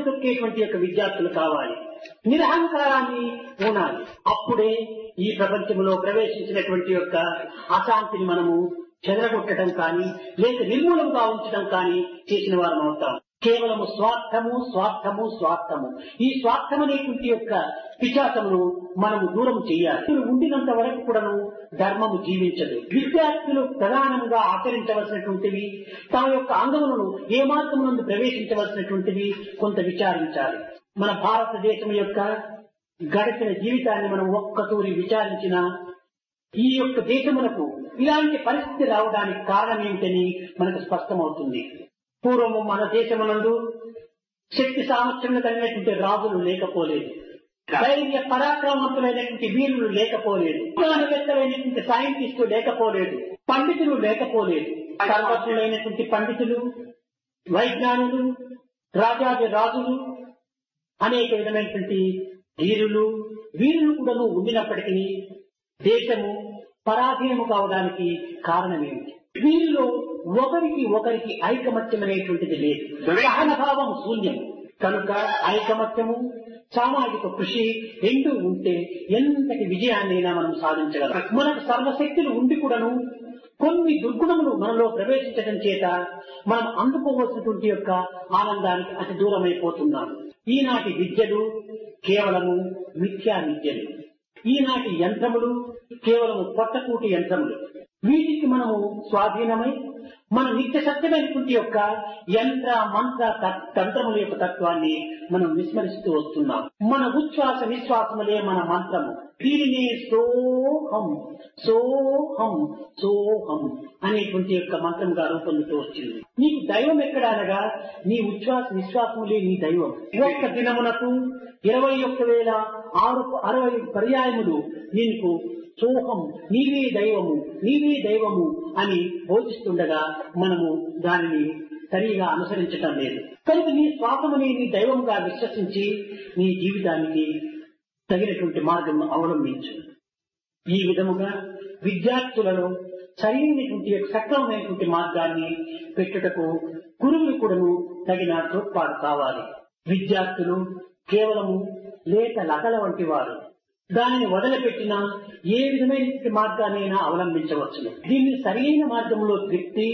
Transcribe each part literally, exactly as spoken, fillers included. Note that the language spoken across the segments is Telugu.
తొక్కేటువంటి యొక్క విద్యార్థులు కావాలి. నిరహంకారాన్ని ఉండాలి. అప్పుడే ఈ ప్రపంచంలో ప్రవేశించినటువంటి యొక్క అశాంతిని మనము చెదరగొట్టడం కానీ లేక నిర్మూలంగా ఉంచడం కానీ చేసిన వారం అవుతాం. కేవలము స్వార్థము స్వార్థము స్వార్థము ఈ స్వార్థం అనేటువంటి యొక్క పిచాచమును మనము దూరం చేయాలి. ఉండినంత వరకు కూడాను ధర్మము జీవించదు. విద్యార్థులు ప్రధానంగా ఆచరించవలసినటువంటివి, తమ యొక్క అంగములను ఏ మార్గమునందు ప్రవేశించవలసినటువంటివి కొంత విచారించాలి. మన భారతదేశం యొక్క గడిచిన జీవితాన్ని మనం ఒక్కతూరి విచారించిన ఈ యొక్క దేశమునకు ఇలాంటి పరిస్థితి రావడానికి కారణం ఏమిటని మనకు స్పష్టమవుతుంది. పూర్వము మన దేశమునందు శక్తి సామర్థ్యంలో కలిగినటువంటి రాజులు లేకపోలేదు, ధైర్య పరాక్రమవంతులైనటువంటి వీరులు లేకపోలేదు, విజ్ఞానవేత్తలైనటువంటి సైంటిస్టులు లేకపోలేదు, పండితులు లేకపోలేదు. సర్వజ్ఞులైనటువంటి పండితులు, వైజ్ఞానులు, రాజాది రాజులు, అనేక విధమైనటువంటి ధీరులు వీరులు కూడా ఉండినప్పటికీ దేశము పరాధీనము కావడానికి కారణమేమిటి? వీరిలో ఒకరికి ఒకరికి ఐకమత్యం అనేటువంటిది లేదు. సహనభావం శూన్యం. కనుక ఐకమత్యము, సామాజిక కృషి రెండు ఉంటే ఎంతటి విజయాన్నైనా మనం సాధించగలం. మనకు సర్వశక్తులు ఉండి కూడాను కొన్ని దుర్గుణములు మనలో ప్రవేశించడం చేత మనం అందుకోవలసినటువంటి యొక్క ఆనందానికి అతి దూరమైపోతున్నాం. ఈనాటి విద్యలు కేవలము మిథ్యా విద్యలు, ఈనాటి యంత్రములు కేవలము పొట్టకూటి యంత్రములు. వీటికి మనము స్వాధీనమై మన నిత్య సత్యమైనటువంటి యొక్క యంత్ర మంత్ర తంత్రముల యొక్క తత్వాన్ని మనం విస్మరిస్తూ వస్తున్నాం. మన ఉచ్ఛ్వాస నిశ్వాసములే మన మంత్రము. దీనినే సోహం సోహం సోహం అనేటువంటి యొక్క మంత్రంగా రూపొందుతూ వచ్చింది. నీకు దైవం ఎక్కడ అనగా నీ ఉచ్ఛ్వాస నిశ్వాసములే నీ దైవం. ఒక్క దినమునకు ఇరవై ఒక్క వేల ఆరు అరవై పర్యాయములు నీకు సోహం నీవే దైవము నీవే దైవము అని బోధిస్తుండగా మనము దానిని సరిగా అనుసరించటం లేదు. కనుక నీ శ్వాసముని నీ దైవంగా విశ్వసించి నీ జీవితానికి తగినటువంటి మార్గం అవలంబించు. ఈ విధముగా విద్యార్థులలో సరైనటువంటి సక్రమమైనటువంటి మార్గాన్ని పెట్టుటకు గురువులు కూడాను తగిన తోడ్పాటు కావాలి. విద్యార్థులు కేవలము లేక లకల వంటి వారు. దానిని వదిలిపెట్టినా ఏ విధమైన మార్గాన్నైనా అవలంబించవచ్చును. దీన్ని సరైన మార్గంలో తిప్పి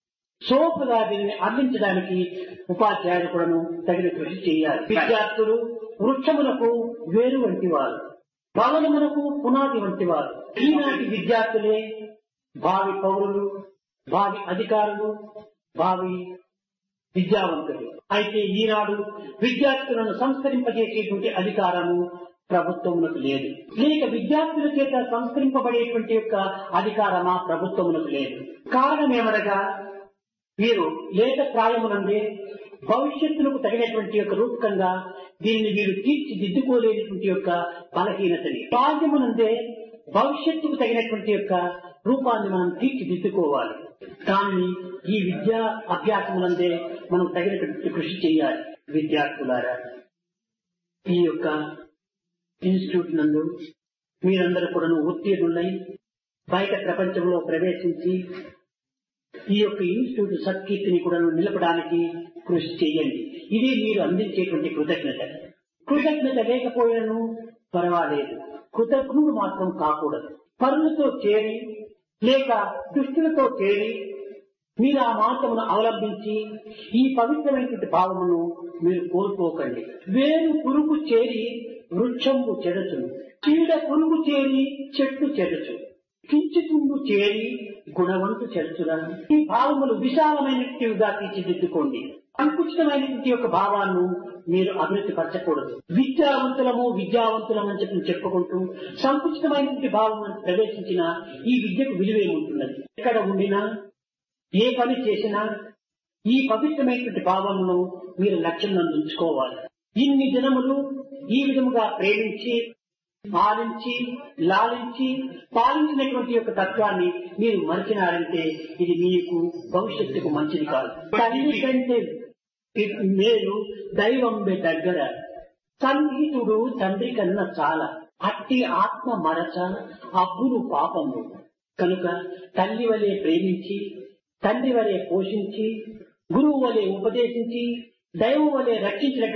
సోపుగా దీన్ని అందించడానికి ఉపాధ్యాయులు కూడాను తగిన కృషి చేయాలి. విద్యార్థులు వృక్షములకు వేరు వంటి వారు, భవనములకు పునాది వంటి వారు. ఈనాటి విద్యార్థులే భావి పౌరులు, భావి అధికారులు, భావి విద్యావంతులు. అయితే ఈనాడు విద్యార్థులను సంస్కరింపజేసేటువంటి అధికారము ప్రభుత్వమునకు లేదు, లేక విద్యార్థుల చేత సంస్కరింపబడేటువంటి యొక్క అధికారమా ప్రభుత్వమునకు లేదు. కారణం ఏమనగా వీరు లేక ప్రాయమునందే భవిష్యత్తులకు తగినటువంటి యొక్క రూపకంగా దీనిని వీరు తీర్చిదిద్దుకోలేనటువంటి యొక్క బలహీనతని, బాల్యమునందే భవిష్యత్తుకు తగినటువంటి యొక్క రూపాన్ని మనం తీర్చిదిద్దుకోవాలి. దాన్ని ఈ విద్యా అభ్యాసమునందే మనం తగినటువంటి కృషి చేయాలి. విద్యార్థులారా, ఈ యొక్క ఇన్స్టిట్యూట్ నందు మీరందరూ కూడా ఉత్తీర్ణులై బయట ప్రపంచంలో ప్రవేశించి ఈ యొక్క ఇన్స్టిట్యూట్ సత్కీర్తిని కూడా నిలపడానికి కృషి చేయండి. ఇది మీరు అందించేటువంటి కృతజ్ఞత. కృతజ్ఞత లేకపోయినను పర్వాలేదు, కృతజ్ఞుడు మాత్రం కాకూడదు. పరులతో చేరి లేక దుష్టులతో చేరి మీరు ఆ మార్గమును అవలంబించి ఈ పవిత్రమైనటువంటి భావమును మీరు కోల్పోకండి. వేరు పురుగు చేరి వృక్షంబు చెరచును, చీడ పురుగు చేరి చెట్టు చెరచు, కించుతుండు చేరి గుణవంతు చెరచురా. ఈ భావములు విశాలమైనట్టుగా తీర్చిదిద్దుకోండి. సంకుచితమైనటువంటి యొక్క భావాన్ని మీరు అభివృద్ధి పరచకూడదు. విద్యావంతులము విద్యావంతులము అని చెప్పి చెప్పుకుంటూ సంకుచితమైనటువంటి భావం ప్రవేశించిన ఈ విద్యకు విలువేముంటున్నది? ఎక్కడ ఉండినా ఏ పని చేసినా ఈ పవిత్రమైనటువంటి భావమును మీరు లక్ష్యంలో ఉంచుకోవాలి. ఇన్ని దినములు ఈ విధముగా ప్రేమించి పాలించి లాలించి పాలించినటువంటి యొక్క తత్వాన్ని మీరు మరిచినారంటే ఇది మీకు భవిష్యత్తుకు మంచిది కాదు. తల్లి కంటే మేలు దైవం దగ్గర, సన్నిహితుడు తండ్రి కన్నా చాలా, అట్టి ఆత్మ మరచ అబ్బులు పాపము. కనుక తల్లి వలె ప్రేమించి, తండ్రి వలె పోషించి, గురువు వలె ఉపదేశించి, దైవం వలె రక్షించినటువంటి